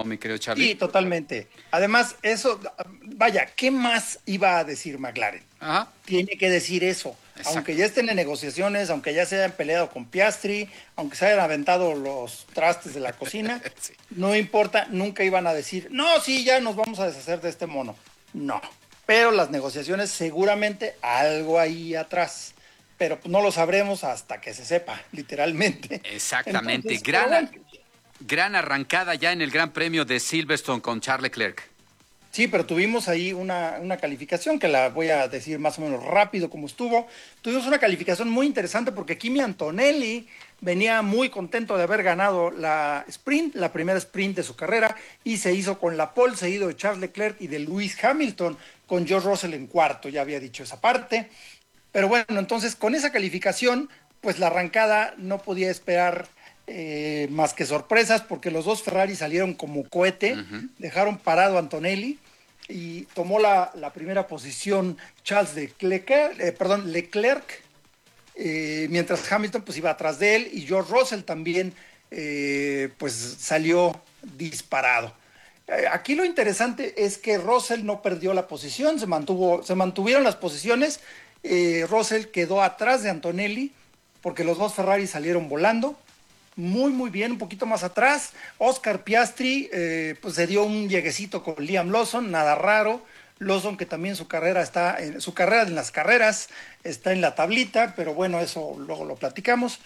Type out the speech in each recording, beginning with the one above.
¿no, mi querido Sí, Charlie? totalmente. Además, eso, vaya, ¿qué más iba a decir McLaren? Ajá, Tiene que decir eso. Aunque exacto. ya estén en negociaciones, aunque ya se hayan peleado con Piastri, aunque se hayan aventado los trastes de la cocina, Sí. no importa, nunca iban a decir, no, sí, ya nos vamos a deshacer de este mono. No. Pero las negociaciones seguramente algo ahí atrás. Pero no lo sabremos hasta que se sepa, literalmente. Exactamente. Entonces, pero bueno. Gran arrancada ya en el Gran Premio de Silverstone con Charles Leclerc. Sí, pero tuvimos ahí una calificación que la voy a decir más o menos rápido como estuvo. Tuvimos una calificación muy interesante porque Kimi Antonelli venía muy contento de haber ganado la sprint, la primera sprint de su carrera, y se hizo con la pole, seguido de Charles Leclerc y de Lewis Hamilton, con George Russell en cuarto, ya había dicho esa parte. Pero bueno, entonces con esa calificación, pues la arrancada no podía esperar más que sorpresas, porque los dos Ferrari salieron como cohete, Ujú. dejaron parado a Antonelli y tomó la primera posición Charles de Leclerc, Leclerc, mientras Hamilton pues iba atrás de él, y George Russell también pues salió disparado. Aquí lo interesante es que Russell no perdió la posición, se mantuvieron las posiciones. Russell quedó atrás de Antonelli porque los dos Ferrari salieron volando muy, muy bien, un poquito más atrás. Oscar Piastri, pues se dio un lleguecito con Liam Lawson, nada raro. Lawson, que también su carrera en las carreras está en la tablita, pero bueno, eso luego lo platicamos.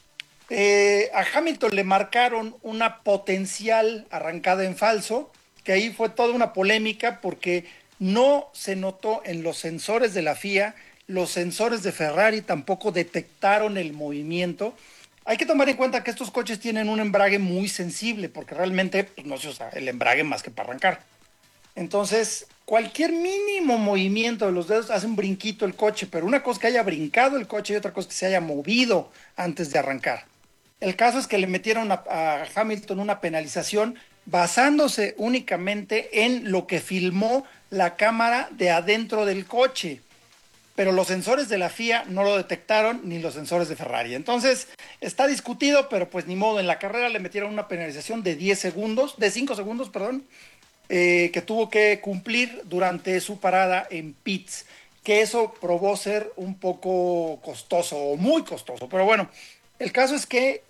A Hamilton le marcaron una potencial arrancada en falso, que ahí fue toda una polémica porque no se notó en los sensores de la FIA, los sensores de Ferrari tampoco detectaron el movimiento. Hay que tomar en cuenta que estos coches tienen un embrague muy sensible porque realmente pues, no se usa el embrague más que para arrancar. Entonces, cualquier mínimo movimiento de los dedos hace un brinquito el coche, pero una cosa es que haya brincado el coche y otra cosa es que se haya movido antes de arrancar. El caso es que le metieron a Hamilton una penalización basándose únicamente en lo que filmó la cámara de adentro del coche, pero los sensores de la FIA no lo detectaron ni los sensores de Ferrari. Entonces, está discutido, pero pues ni modo, en la carrera le metieron una penalización de 10 segundos, de 5 segundos, perdón, que tuvo que cumplir durante su parada en pits, que eso probó ser un poco costoso o muy costoso, pero bueno, el caso es que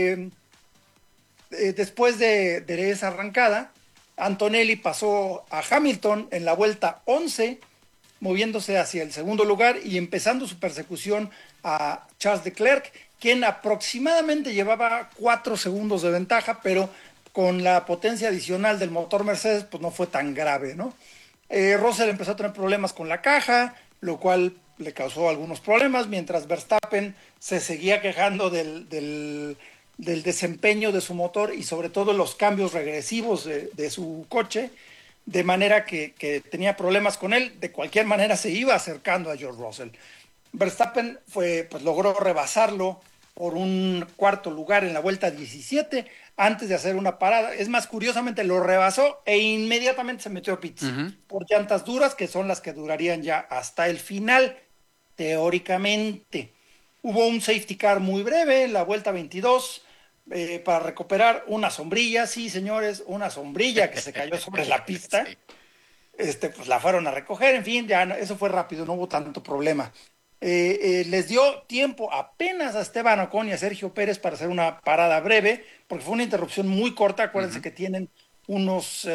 después de esa arrancada, Antonelli pasó a Hamilton en la vuelta 11, moviéndose hacia el segundo lugar y empezando su persecución a Charles Leclerc, quien aproximadamente llevaba 4 segundos de ventaja, pero con la potencia adicional del motor Mercedes, pues no fue tan grave, ¿no? Russell empezó a tener problemas con la caja, lo cual le causó algunos problemas, mientras Verstappen se seguía quejando del desempeño de su motor y sobre todo los cambios regresivos de su coche, de manera que tenía problemas con él. De cualquier manera se iba acercando a George Russell. Verstappen pues logró rebasarlo por un cuarto lugar en la vuelta 17 antes de hacer una parada. Es más, curiosamente lo rebasó e inmediatamente se metió a pits Ujú. por llantas duras, que son las que durarían ya hasta el final, teóricamente. Hubo un safety car muy breve en la vuelta 22 para recuperar una sombrilla, sí, señores, una sombrilla que se cayó sobre la pista. Sí. Pues la fueron a recoger, en fin, ya eso fue rápido, no hubo tanto problema. Les dio tiempo apenas a Esteban Ocon y a Sergio Pérez para hacer una parada breve, porque fue una interrupción muy corta. Acuérdense Ujú. que tienen unos,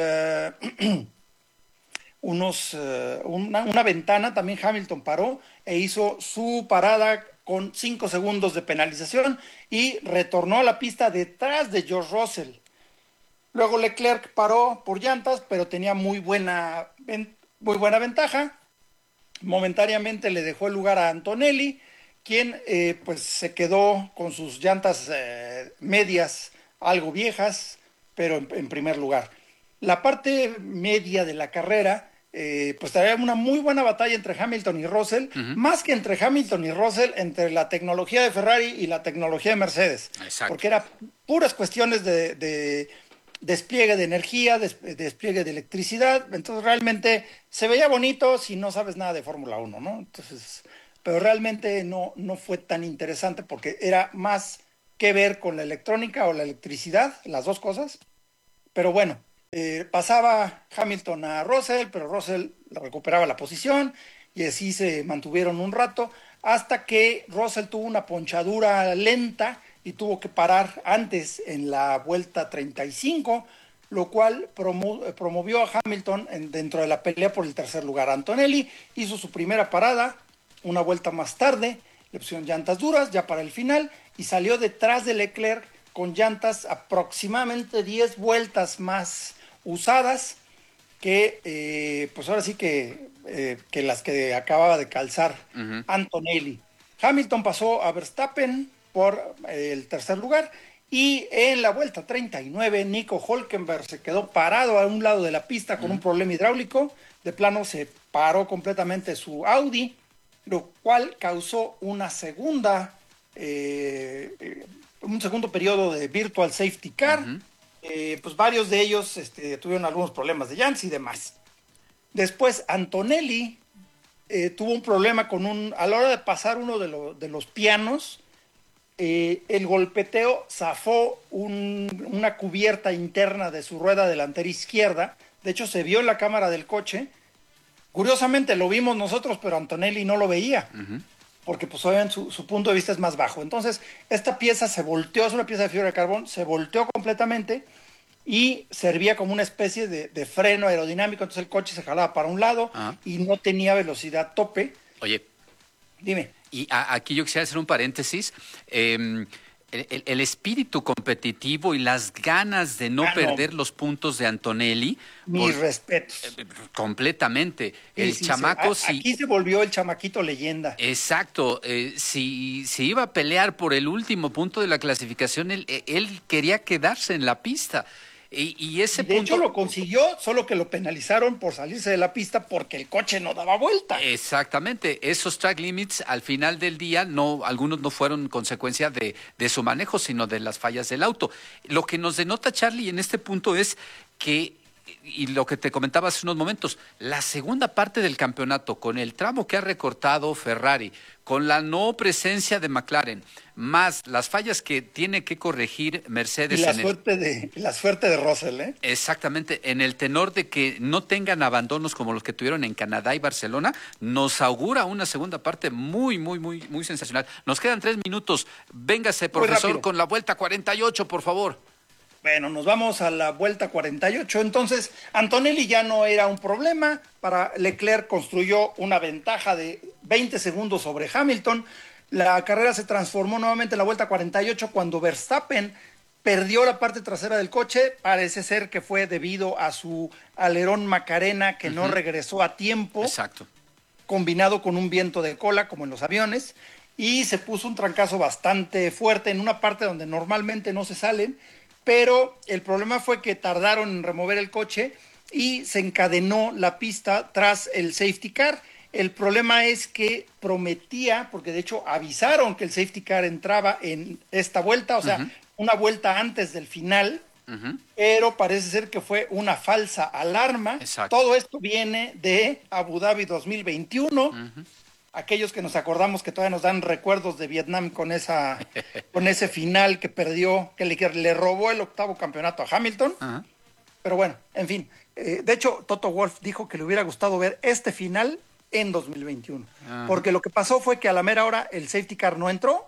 una ventana. También Hamilton paró e hizo su parada con 5 segundos de penalización y retornó a la pista detrás de George Russell. Luego Leclerc paró por llantas, pero tenía muy buena ventaja. Momentáneamente le dejó el lugar a Antonelli, quien pues se quedó con sus llantas medias algo viejas, pero en primer lugar. La parte media de la carrera, pues traía una muy buena batalla entre Hamilton y Russell, Ujú. más que entre Hamilton y Russell, entre la tecnología de Ferrari y la tecnología de Mercedes, Exacto. porque era puras cuestiones de despliegue de energía, despliegue de electricidad. Entonces realmente se veía bonito si no sabes nada de Fórmula Uno, ¿no? Entonces, pero realmente no fue tan interesante porque era más que ver con la electrónica o la electricidad, las dos cosas. Pero bueno, Pasaba Hamilton a Russell, pero Russell recuperaba la posición y así se mantuvieron un rato hasta que Russell tuvo una ponchadura lenta y tuvo que parar antes en la vuelta 35, lo cual promovió a Hamilton dentro de la pelea por el tercer lugar. Antonelli hizo su primera parada una vuelta más tarde, le pusieron llantas duras ya para el final y salió detrás de Leclerc con llantas aproximadamente 10 vueltas más usadas pues ahora sí que las que acababa de calzar Antonelli. Hamilton pasó a Verstappen por el tercer lugar y en la vuelta 39 Nico Hülkenberg se quedó parado a un lado de la pista con un problema hidráulico, de plano se paró completamente su Audi, lo cual causó un segundo periodo de virtual safety car. Pues varios de ellos tuvieron algunos problemas de llantas y demás. Después Antonelli tuvo un problema a la hora de pasar uno de los pianos, el golpeteo zafó una cubierta interna de su rueda delantera izquierda. De hecho, se vio en la cámara del coche. Curiosamente lo vimos nosotros, pero Antonelli no lo veía, porque pues obviamente su punto de vista es más bajo. Entonces, esta pieza se volteó, es una pieza de fibra de carbón, se volteó completamente y servía como una especie de freno aerodinámico. Entonces el coche se jalaba para un lado y no tenía velocidad tope. Oye, dime. Y aquí yo quisiera hacer un paréntesis. El espíritu competitivo y las ganas de no perder los puntos de Antonelli. Mis respetos. Completamente. Sí, el chamaco sí. Aquí se volvió el chamaquito leyenda. Exacto. Si iba a pelear por el último punto de la clasificación, él quería quedarse en la pista. Y ese de hecho lo consiguió, solo que lo penalizaron por salirse de la pista porque el coche no daba vuelta. Exactamente, esos track limits al final del día algunos no fueron consecuencia de su manejo, sino de las fallas del auto. Lo que nos denota, Charlie, en este punto es que, y lo que te comentaba hace unos momentos, la segunda parte del campeonato, con el tramo que ha recortado Ferrari, con la no presencia de McLaren, más las fallas que tiene que corregir Mercedes. Y la suerte de Russell, ¿eh? Exactamente, en el tenor de que no tengan abandonos como los que tuvieron en Canadá y Barcelona, nos augura una segunda parte muy, muy, muy, muy sensacional. Nos quedan 3 minutos. Véngase, profesor, con la vuelta 48, por favor. Bueno, nos vamos a la vuelta 48. Entonces, Antonelli ya no era un problema. Para Leclerc construyó una ventaja de 20 segundos sobre Hamilton. La carrera se transformó nuevamente en la vuelta 48 cuando Verstappen perdió la parte trasera del coche. Parece ser que fue debido a su alerón Macarena que no regresó a tiempo. Exacto. Combinado con un viento de cola, como en los aviones. Y se puso un trancazo bastante fuerte en una parte donde normalmente no se salen. Pero el problema fue que tardaron en remover el coche y se encadenó la pista tras el safety car. El problema es que prometía, porque de hecho avisaron que el safety car entraba en esta vuelta, o sea, una vuelta antes del final, pero parece ser que fue una falsa alarma. Exacto. Todo esto viene de Abu Dhabi 2021. Aquellos que nos acordamos que todavía nos dan recuerdos de Vietnam con ese final que perdió, que le robó el octavo campeonato a Hamilton. Pero bueno, en fin. De hecho, Toto Wolff dijo que le hubiera gustado ver este final en 2021. Porque lo que pasó fue que a la mera hora el safety car no entró.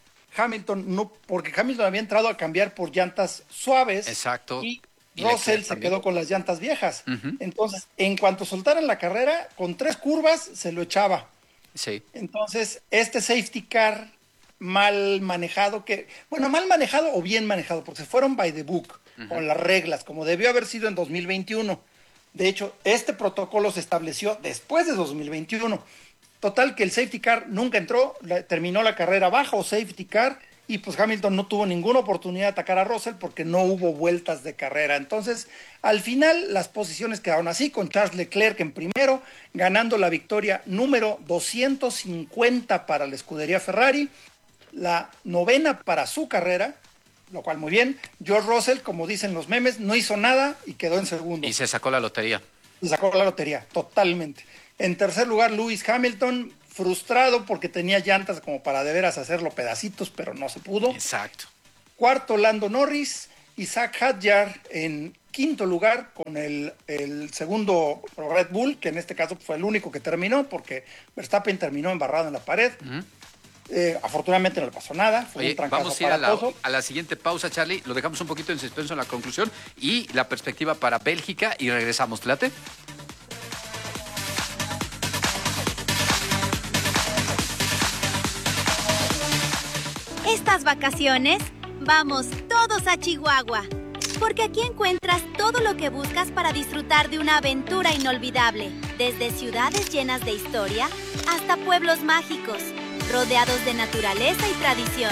Porque Hamilton había entrado a cambiar por llantas suaves. Exacto. Y Russell se quedó con las llantas viejas. Entonces, en cuanto soltaran la carrera, con 3 curvas se lo echaba. Sí. Entonces, este safety car mal manejado, mal manejado o bien manejado, porque se fueron by the book, con las reglas, como debió haber sido en 2021. De hecho, este protocolo se estableció después de 2021. Total, que el safety car nunca entró, terminó la carrera bajo safety car, y pues Hamilton no tuvo ninguna oportunidad de atacar a Russell porque no hubo vueltas de carrera. Entonces, al final, las posiciones quedaron así, con Charles Leclerc en primero, ganando la victoria número 250 para la escudería Ferrari, la 9ª para su carrera, lo cual muy bien. George Russell, como dicen los memes, no hizo nada y quedó en segundo. Y se sacó la lotería. Se sacó la lotería, totalmente. En tercer lugar, Lewis Hamilton, frustrado porque tenía llantas como para de veras hacerlo pedacitos, pero no se pudo. Exacto. Cuarto, Lando Norris. Y Zach Hadjar en quinto lugar con el segundo Red Bull, que en este caso fue el único que terminó, porque Verstappen terminó embarrado en la pared. Afortunadamente no le pasó nada. Fue un trancazo. Vamos a ir a la siguiente pausa, Charlie. Lo dejamos un poquito en suspenso en la conclusión y la perspectiva para Bélgica y regresamos. ¿Te late? Estas vacaciones, vamos todos a Chihuahua, porque aquí encuentras todo lo que buscas para disfrutar de una aventura inolvidable, desde ciudades llenas de historia hasta pueblos mágicos, rodeados de naturaleza y tradición.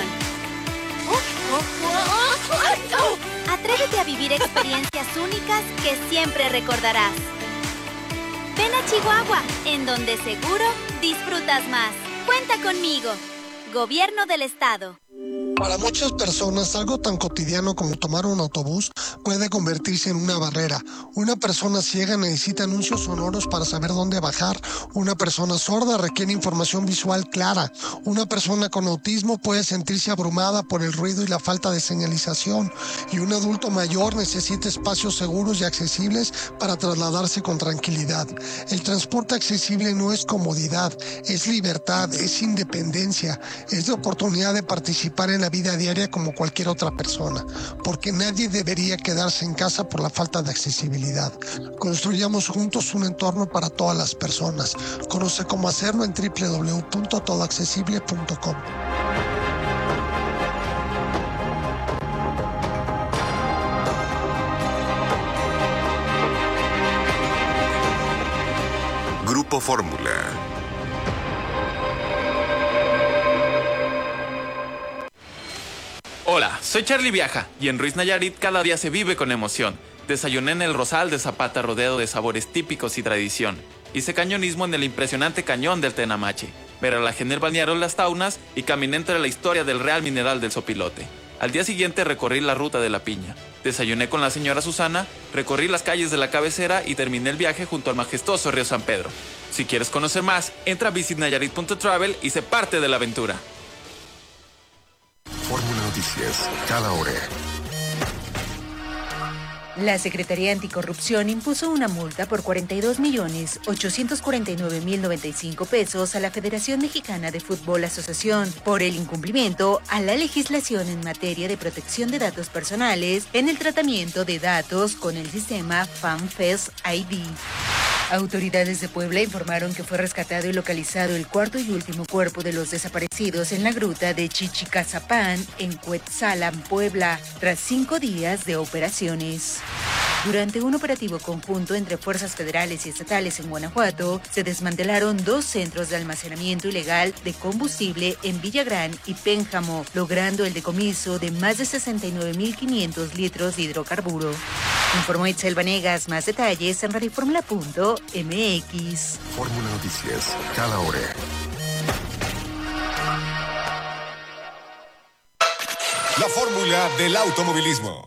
Atrévete a vivir experiencias únicas que siempre recordarás. Ven a Chihuahua, en donde seguro disfrutas más. Cuenta conmigo. Gobierno del Estado. Para muchas personas, algo tan cotidiano como tomar un autobús puede convertirse en una barrera. Una persona ciega necesita anuncios sonoros para saber dónde bajar. Una persona sorda requiere información visual clara. Una persona con autismo puede sentirse abrumada por el ruido y la falta de señalización. Y un adulto mayor necesita espacios seguros y accesibles para trasladarse con tranquilidad. El transporte accesible no es comodidad, es libertad, es independencia, es la oportunidad de participar en la vida diaria como cualquier otra persona, porque nadie debería quedarse en casa por la falta de accesibilidad. Construyamos juntos un entorno para todas las personas. Conoce cómo hacerlo en www.todoaccesible.com. Grupo Fórmula. Hola, soy Charlie Viaja y en Ruiz Nayarit cada día se vive con emoción. Desayuné en el Rosal de Zapata rodeado de sabores típicos y tradición. Hice cañonismo en el impresionante cañón del Tenamache. Me relajé en el balneario Las Taunas y caminé entre la historia del Real Mineral del Sopilote. Al día siguiente recorrí la ruta de la Piña. Desayuné con la señora Susana, recorrí las calles de la cabecera y terminé el viaje junto al majestuoso río San Pedro. Si quieres conocer más, entra a visitnayarit.travel y sé parte de la aventura. Fórmula Noticias, cada hora. La Secretaría Anticorrupción impuso una multa por 42.849.095 pesos a la Federación Mexicana de Fútbol Asociación por el incumplimiento a la legislación en materia de protección de datos personales en el tratamiento de datos con el sistema FAMFES ID. Autoridades de Puebla informaron que fue rescatado y localizado el cuarto y último cuerpo de los desaparecidos en la gruta de Chichicazapán, en Cuetzalan, Puebla, tras 5 días de operaciones. Durante un operativo conjunto entre fuerzas federales y estatales en Guanajuato, se desmantelaron 2 centros de almacenamiento ilegal de combustible en Villagrán y Pénjamo, logrando el decomiso de más de 69.500 litros de hidrocarburo. Informó Itzel Vanegas. Más detalles en radioformula.mx. Fórmula Noticias, cada hora. La fórmula del automovilismo.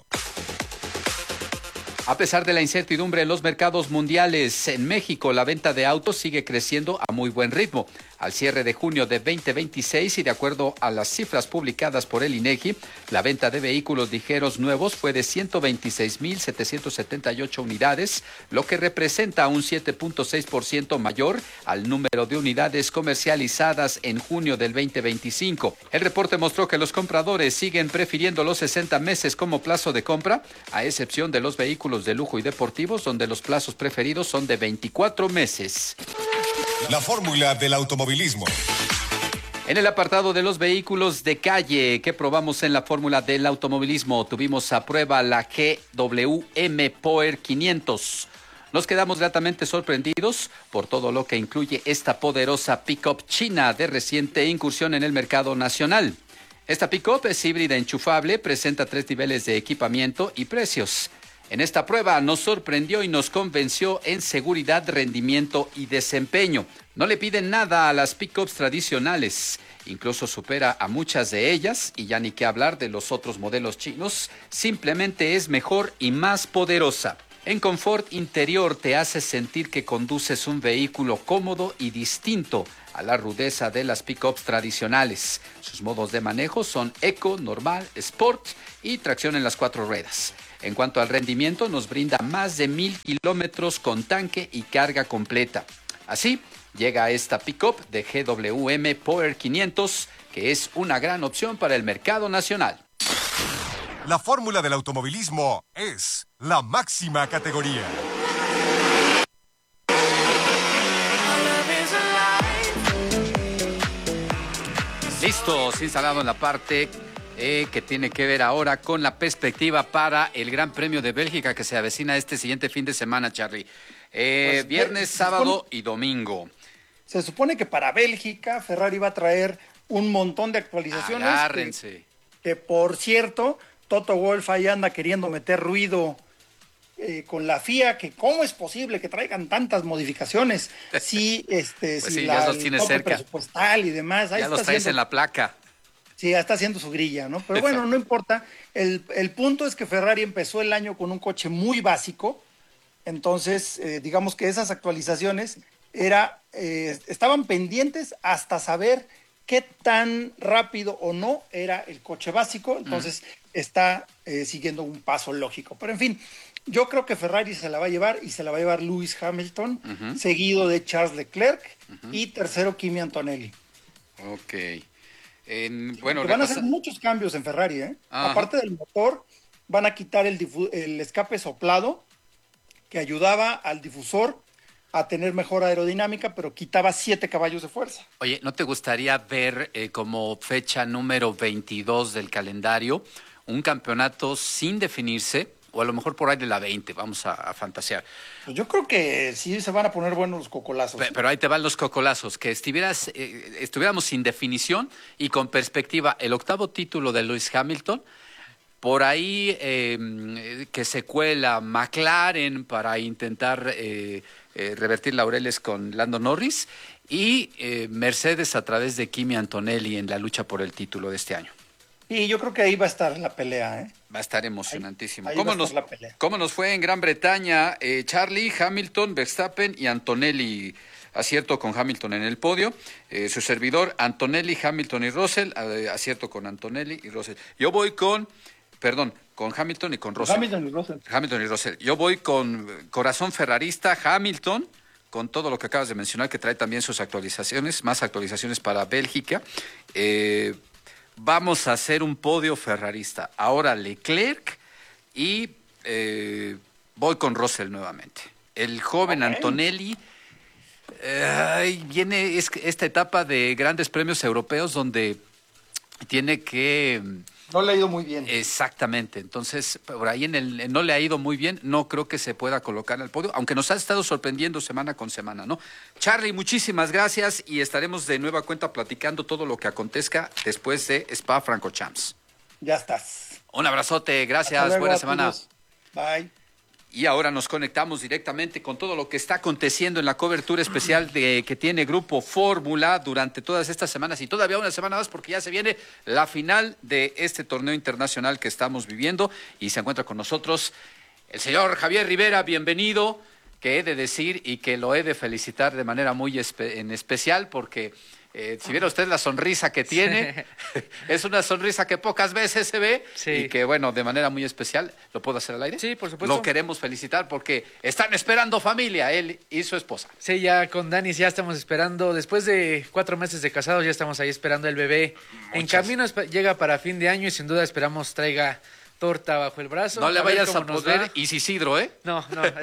A pesar de la incertidumbre en los mercados mundiales, en México la venta de autos sigue creciendo a muy buen ritmo. Al cierre de junio de 2026 y de acuerdo a las cifras publicadas por el INEGI, la venta de vehículos ligeros nuevos fue de 126.778 unidades, lo que representa un 7.6% mayor al número de unidades comercializadas en junio del 2025. El reporte mostró que los compradores siguen prefiriendo los 60 meses como plazo de compra, a excepción de los vehículos de lujo y deportivos, donde los plazos preferidos son de 24 meses. La fórmula del automovilismo. En el apartado de los vehículos de calle que probamos en la fórmula del automovilismo, tuvimos a prueba la GWM Power 500. Nos quedamos gratamente sorprendidos por todo lo que incluye esta poderosa pick-up china de reciente incursión en el mercado nacional. Esta pick-up es híbrida enchufable, presenta 3 niveles de equipamiento y precios. En esta prueba nos sorprendió y nos convenció en seguridad, rendimiento y desempeño. No le piden nada a las pick-ups tradicionales, incluso supera a muchas de ellas, y ya ni qué hablar de los otros modelos chinos, simplemente es mejor y más poderosa. En confort interior te hace sentir que conduces un vehículo cómodo y distinto a la rudeza de las pick-ups tradicionales. Sus modos de manejo son eco, normal, sport y tracción en las 4 ruedas. En cuanto al rendimiento, nos brinda más de 1,000 kilómetros con tanque y carga completa. Así, llega esta pick-up de GWM Power 500, que es una gran opción para el mercado nacional. La fórmula del automovilismo es la máxima categoría. Listos, instalado en la parte que tiene que ver ahora con la perspectiva para el Gran Premio de Bélgica que se avecina este siguiente fin de semana, Charlie. Viernes, sábado y domingo. Se supone que para Bélgica Ferrari va a traer un montón de actualizaciones. Agárrense. Que por cierto, Toto Wolff ahí anda queriendo meter ruido con la FIA, que cómo es posible que traigan tantas modificaciones si pues sí, ya los tienes cerca, presupuestal y demás. Ahí ya los traes en la placa. Sí, ya está haciendo su grilla, ¿no? Pero bueno, no importa. El punto es que Ferrari empezó el año con un coche muy básico, entonces digamos que esas actualizaciones estaban pendientes hasta saber qué tan rápido o no era el coche básico, entonces está siguiendo un paso lógico. Pero en fin, yo creo que Ferrari se la va a llevar y se la va a llevar Lewis Hamilton, seguido de Charles Leclerc y tercero Kimi Antonelli. Ok. Van a hacer muchos cambios en Ferrari, ¿eh? Aparte del motor, van a quitar el escape soplado que ayudaba al difusor a tener mejor aerodinámica, pero quitaba 7 caballos de fuerza. Oye, ¿no te gustaría ver como fecha número 22 del calendario un campeonato sin definirse? O a lo mejor por ahí de la 20, vamos a fantasear. Pues yo creo que sí se van a poner buenos los cocolazos. Pero ahí te van los cocolazos, que estuviéramos sin definición y con perspectiva. El 8º título de Lewis Hamilton, por ahí que se cuela McLaren para intentar revertir laureles con Lando Norris y Mercedes a través de Kimi Antonelli en la lucha por el título de este año. Y yo creo que ahí va a estar la pelea, ¿eh? Va a estar emocionantísimo. Ahí la pelea. ¿Cómo nos fue en Gran Bretaña? Charlie, Hamilton, Verstappen y Antonelli. Acierto con Hamilton en el podio. Su servidor, Antonelli, Hamilton y Russell. Acierto con Antonelli y Russell. Yo voy con Hamilton y con Russell. Hamilton y Russell. Yo voy con corazón ferrarista, Hamilton, con todo lo que acabas de mencionar, que trae también sus actualizaciones, más actualizaciones para Bélgica. Vamos a hacer un podio ferrarista. Ahora Leclerc y voy con Russell nuevamente. El joven Antonelli, viene esta etapa de grandes premios europeos donde tiene que... No le ha ido muy bien. Exactamente. Entonces, por ahí no le ha ido muy bien. No creo que se pueda colocar al podio, aunque nos ha estado sorprendiendo semana con semana, ¿no? Charlie, muchísimas gracias y estaremos de nueva cuenta platicando todo lo que acontezca después de Spa-Francorchamps. Ya estás. Un abrazote. Gracias. Luego, buena semana. Bye. Y ahora nos conectamos directamente con todo lo que está aconteciendo en la cobertura especial que tiene Grupo Fórmula durante todas estas semanas y todavía una semana más porque ya se viene la final de este torneo internacional que estamos viviendo y se encuentra con nosotros el señor Javier Rivera. Bienvenido, que he de decir y que lo he de felicitar de manera muy en especial porque... si viera usted la sonrisa que tiene, es una sonrisa que pocas veces se ve y que, bueno, de manera muy especial, ¿lo puedo hacer al aire? Sí, por supuesto. Lo queremos felicitar porque están esperando familia, él y su esposa. Sí, ya con Dani ya estamos esperando, después de 4 meses de casados, ya estamos ahí esperando el bebé. En camino llega para fin de año y sin duda esperamos traiga torta bajo el brazo. No le vayas a poner Isidro, ¿eh? No,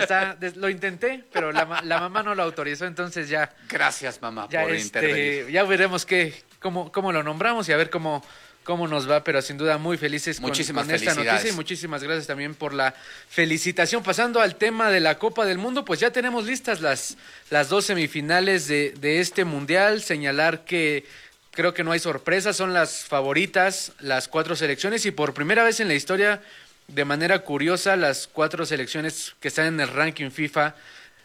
lo intenté, pero la mamá no lo autorizó, entonces ya... Gracias, mamá, por intervenir. Ya veremos cómo lo nombramos y a ver cómo nos va, pero sin duda muy felices con esta noticia y muchísimas gracias también por la felicitación. Pasando al tema de la Copa del Mundo, pues ya tenemos listas las 2 semifinales de este Mundial. Señalar que creo que no hay sorpresas, son las favoritas, las 4 selecciones y por primera vez en la historia, de manera curiosa, las 4 selecciones que están en el ranking FIFA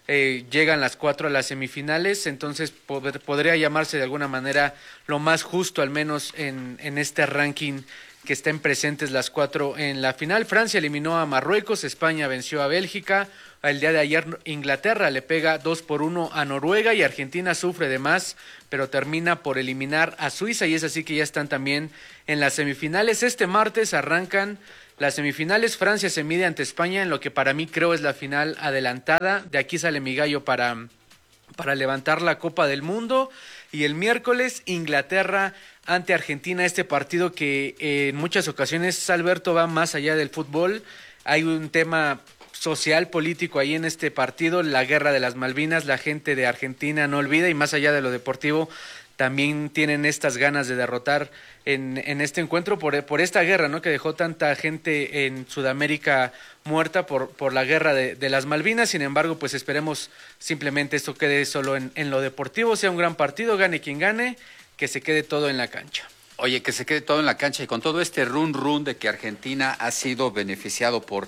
llegan las 4 a las semifinales, entonces podría llamarse de alguna manera lo más justo, al menos en este ranking, que estén presentes las 4 en la final. Francia eliminó a Marruecos, España venció a Bélgica, el día de ayer Inglaterra le pega 2-1 a Noruega y Argentina sufre de más, pero termina por eliminar a Suiza y es así que ya están también en las semifinales. Este martes arrancan Las semifinales, Francia se mide ante España en lo que para mí creo es la final adelantada. De aquí sale mi gallo para levantar la Copa del Mundo. Y el miércoles, Inglaterra ante Argentina, este partido que en muchas ocasiones, Alberto, va más allá del fútbol. Hay un tema social, político ahí en este partido, la guerra de las Malvinas, la gente de Argentina no olvida, y más allá de lo deportivo, también tienen estas ganas de derrotar en este encuentro por esta guerra, ¿no? Que dejó tanta gente en Sudamérica muerta por la guerra de las Malvinas. Sin embargo, pues esperemos simplemente esto quede solo en lo deportivo, sea un gran partido, gane quien gane, que se quede todo en la cancha. Oye, que se quede todo en la cancha, y con todo este run de que Argentina ha sido beneficiado por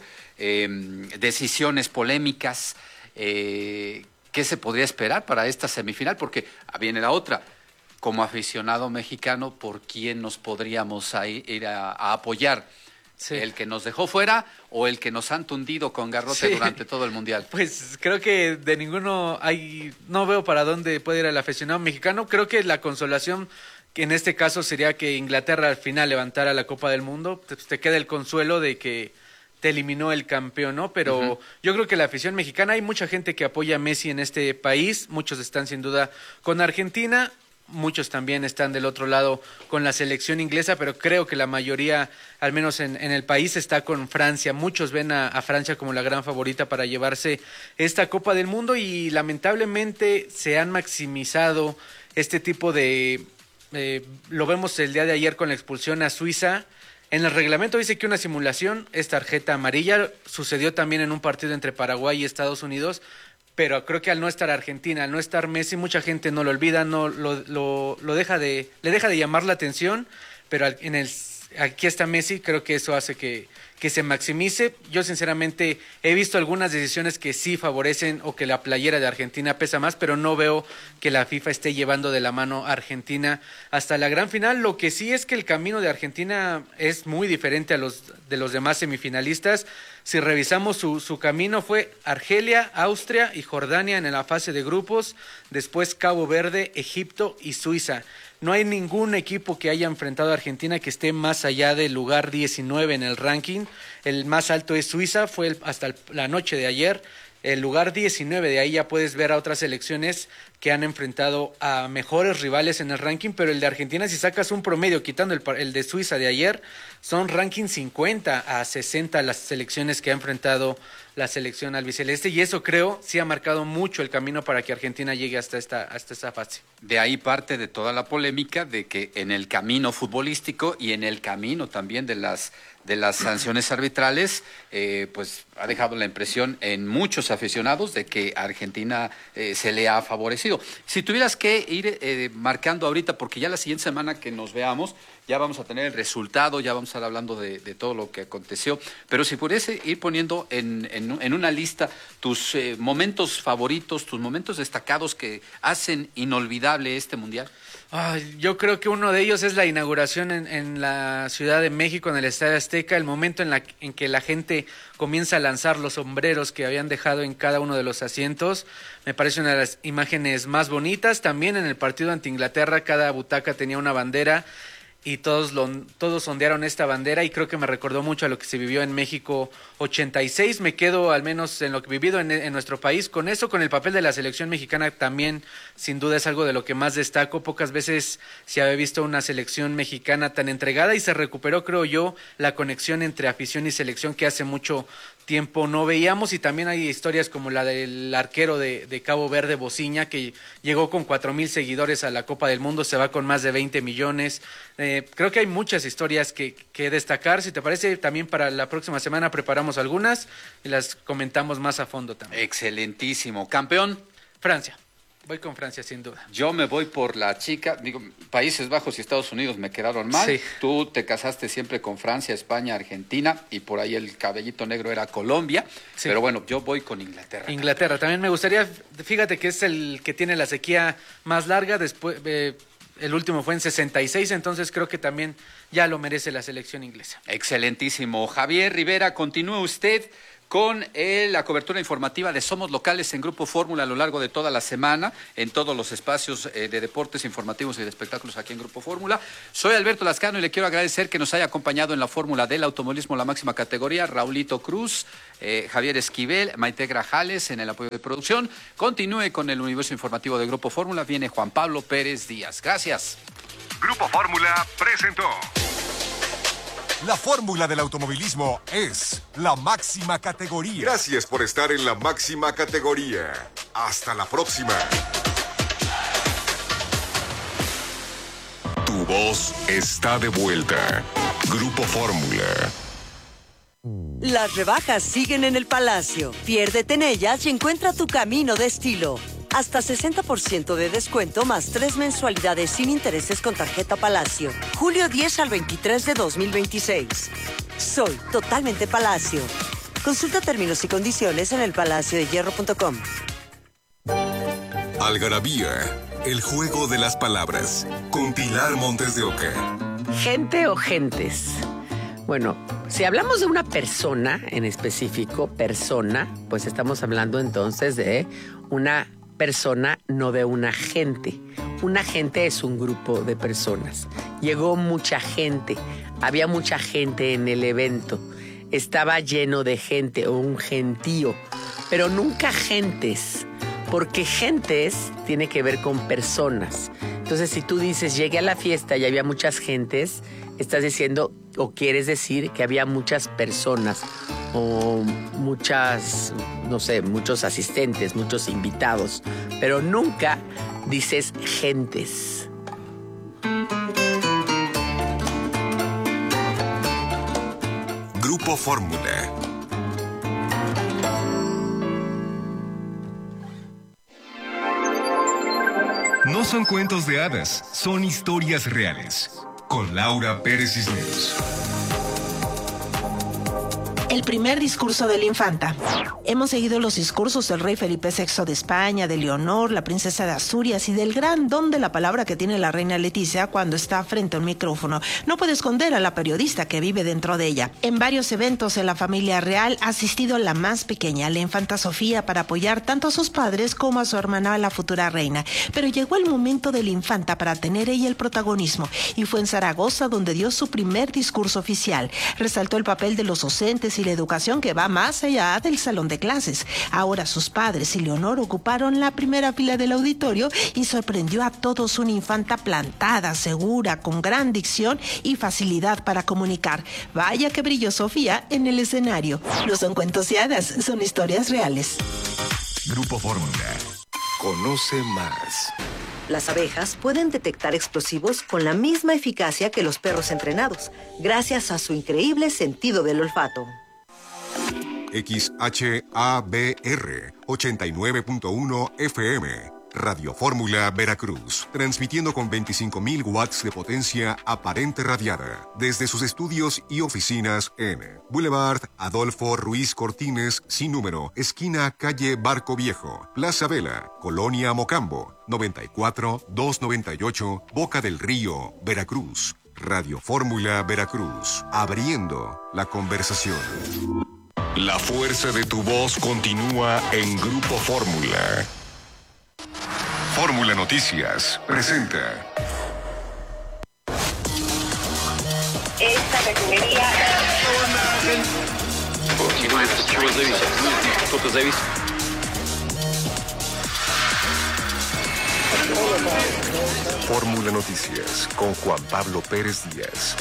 decisiones polémicas, ¿qué se podría esperar para esta semifinal? Porque viene la otra. Como aficionado mexicano, ¿por quién nos podríamos ir a apoyar? Sí. ¿El que nos dejó fuera o el que nos han tundido con garrote durante todo el Mundial? Pues creo que de ninguno no veo para dónde puede ir el aficionado mexicano. Creo que la consolación que en este caso sería que Inglaterra al final levantara la Copa del Mundo. Te queda el consuelo de que te eliminó el campeón, ¿no? Pero yo creo que la afición mexicana, hay mucha gente que apoya a Messi en este país. Muchos están sin duda con Argentina. Muchos también están del otro lado con la selección inglesa, pero creo que la mayoría, al menos en el país, está con Francia. Muchos ven a Francia como la gran favorita para llevarse esta Copa del Mundo, y lamentablemente se han maximizado este tipo de... lo vemos el día de ayer con la expulsión a Suiza. En el reglamento dice que una simulación es tarjeta amarilla. Sucedió también en un partido entre Paraguay y Estados Unidos. Pero creo que al no estar Argentina, al no estar Messi, mucha gente no lo olvida, no le deja de llamar la atención, pero aquí está Messi, creo que eso hace que se maximice. Yo sinceramente he visto algunas decisiones que sí favorecen o que la playera de Argentina pesa más, pero no veo que la FIFA esté llevando de la mano a Argentina hasta la gran final. Lo que sí es que el camino de Argentina es muy diferente a los de los demás semifinalistas. Si revisamos su camino, fue Argelia, Austria y Jordania en la fase de grupos, después Cabo Verde, Egipto y Suiza. No hay ningún equipo que haya enfrentado a Argentina que esté más allá del lugar 19 en el ranking. El más alto es Suiza, fue hasta la noche de ayer. El lugar 19, de ahí ya puedes ver a otras selecciones que han enfrentado a mejores rivales en el ranking, pero el de Argentina, si sacas un promedio, quitando el de Suiza de ayer, son ranking 50 a 60 las selecciones que ha enfrentado la selección albiceleste, y eso creo sí ha marcado mucho el camino para que Argentina llegue hasta esta fase. De ahí parte de toda la polémica de que en el camino futbolístico y en el camino también de las sanciones arbitrales, pues ha dejado la impresión en muchos aficionados de que a Argentina se le ha favorecido. Si tuvieras que ir marcando ahorita, porque ya la siguiente semana que nos veamos, ya vamos a tener el resultado, ya vamos a estar hablando de todo lo que aconteció, pero si pudiese ir poniendo en una lista tus momentos favoritos, tus momentos destacados que hacen inolvidable este Mundial. Yo creo que uno de ellos es la inauguración en la Ciudad de México, en el Estadio Azteca, el momento en que la gente comienza a lanzar los sombreros que habían dejado en cada uno de los asientos. Me parece una de las imágenes más bonitas. También en el partido ante Inglaterra, cada butaca tenía una bandera, y todos ondearon esta bandera, y creo que me recordó mucho a lo que se vivió en México 86. Me quedo al menos en lo que he vivido en nuestro país con eso, con el papel de la selección mexicana también, sin duda es algo de lo que más destaco. Pocas veces se había visto una selección mexicana tan entregada, y se recuperó, creo yo, la conexión entre afición y selección que hace mucho tiempo no veíamos. Y también hay historias como la del arquero de Cabo Verde, Bociña, que llegó con 4,000 seguidores a la Copa del Mundo, se va con más de 20 millones. Creo que hay muchas historias que destacar. Si te parece, también para la próxima semana preparamos algunas y las comentamos más a fondo también. Excelentísimo. ¿Campeón? Francia. Voy con Francia, sin duda. Yo me voy por la chica. Países Bajos y Estados Unidos me quedaron mal. Sí. Tú te casaste siempre con Francia, España, Argentina, y por ahí el cabellito negro era Colombia. Sí. Pero bueno, yo voy con Inglaterra. Inglaterra. También me gustaría, fíjate que es el que tiene la sequía más larga. Después, el último fue en 66, entonces creo que también ya lo merece la selección inglesa. Excelentísimo. Javier Rivera, continúe usted con la cobertura informativa de Somos Locales en Grupo Fórmula a lo largo de toda la semana, en todos los espacios de deportes informativos y de espectáculos aquí en Grupo Fórmula. Soy Alberto Lascano y le quiero agradecer que nos haya acompañado en la fórmula del automovilismo, la máxima categoría, Raulito Cruz, Javier Esquivel, Maite Grajales en el apoyo de producción. Continúe con el universo informativo de Grupo Fórmula. Viene Juan Pablo Pérez Díaz. Gracias. Grupo Fórmula presentó. La fórmula del automovilismo es la máxima categoría. Gracias por estar en la máxima categoría. Hasta la próxima. Tu voz está de vuelta. Grupo Fórmula. Las rebajas siguen en el Palacio. Piérdete en ellas y encuentra tu camino de estilo. Hasta 60% de descuento más 3 mensualidades sin intereses con tarjeta Palacio. Julio 10 al 23 de 2026. Soy totalmente Palacio. Consulta términos y condiciones en elpalaciodehierro.com. Algarabía, el juego de las palabras. Con Pilar Montes de Oca. ¿Gente o gentes? Bueno, si hablamos de una persona en específico, persona, pues estamos hablando entonces de una persona, no de una gente. Una gente es un grupo de personas. Llegó mucha gente, había mucha gente en el evento. Estaba lleno de gente o un gentío, pero nunca gentes, porque gentes tiene que ver con personas. Entonces, si tú dices, llegué a la fiesta y había muchas gentes, estás diciendo o quieres decir que había muchas personas o muchas, no sé, muchos asistentes, muchos invitados, pero nunca dices gentes. Grupo Fórmula. No son cuentos de hadas, son historias reales. Con Laura Pérez Cisneros. El primer discurso de la infanta. Hemos seguido los discursos del rey Felipe VI de España, de Leonor, la princesa de Asturias y del gran don de la palabra que tiene la reina Leticia cuando está frente a un micrófono. No puede esconder a la periodista que vive dentro de ella. En varios eventos de la familia real ha asistido la más pequeña, la infanta Sofía, para apoyar tanto a sus padres como a su hermana, la futura reina. Pero llegó el momento de la infanta para tener ella el protagonismo y fue en Zaragoza donde dio su primer discurso oficial. Resaltó el papel de los docentes y la educación que va más allá del salón de clases. Ahora sus padres y Leonor ocuparon la primera fila del auditorio y sorprendió a todos una infanta plantada, segura, con gran dicción y facilidad para comunicar. Vaya que brilló Sofía en el escenario. No son cuentos y hadas, son historias reales. Grupo Fórmula. Conoce más. Las abejas pueden detectar explosivos con la misma eficacia que los perros entrenados, gracias a su increíble sentido del olfato. XHABR 89.1 FM, Radio Fórmula Veracruz, transmitiendo con 25.000 watts de potencia aparente radiada desde sus estudios y oficinas en Boulevard Adolfo Ruiz Cortines, sin número, esquina calle Barco Viejo, Plaza Vela, Colonia Mocambo, 94-298, Boca del Río, Veracruz. Radio Fórmula Veracruz, abriendo la conversación. La fuerza de tu voz continúa en Grupo Fórmula. Fórmula Noticias presenta. Esta refinería. Fórmula Noticias con Juan Pablo Pérez Díaz.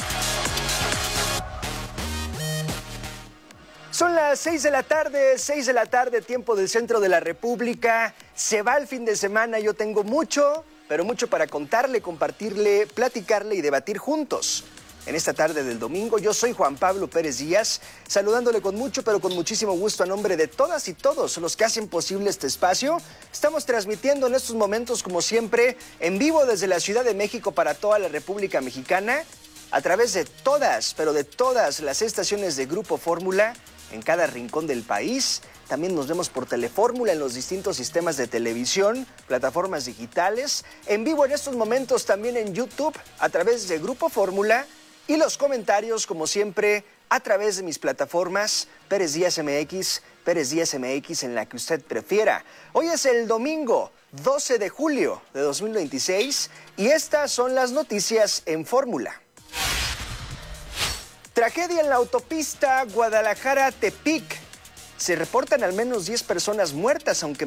Son las 6 de la tarde, tiempo del centro de la República. Se va el fin de semana, yo tengo mucho, pero mucho para contarle, compartirle, platicarle y debatir juntos. En esta tarde del domingo, yo soy Juan Pablo Pérez Díaz, saludándole con mucho, pero con muchísimo gusto a nombre de todas y todos los que hacen posible este espacio. Estamos transmitiendo en estos momentos, como siempre, en vivo desde la Ciudad de México para toda la República Mexicana, a través de todas, pero de todas las estaciones de Grupo Fórmula, en cada rincón del país. También nos vemos por Telefórmula en los distintos sistemas de televisión, plataformas digitales, en vivo en estos momentos también en YouTube a través de Grupo Fórmula y los comentarios, como siempre, a través de mis plataformas Pérez Díaz MX, Pérez Díaz MX, en la que usted prefiera. Hoy es el domingo 12 de julio de 2026 y estas son las noticias en Fórmula. Tragedia en la autopista Guadalajara-Tepic. Se reportan al menos 10 personas muertas, aunque